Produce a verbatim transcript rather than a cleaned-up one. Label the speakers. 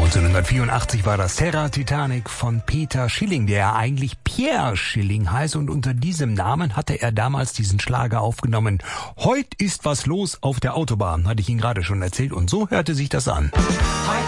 Speaker 1: neunzehnhundertvierundachtzig war das Terra Titanic von Peter Schilling, der eigentlich Pierre Schilling heißt, und unter diesem Namen hatte er damals diesen Schlager aufgenommen. Heut ist was los auf der Autobahn, hatte ich Ihnen gerade schon erzählt, und so hörte sich das an.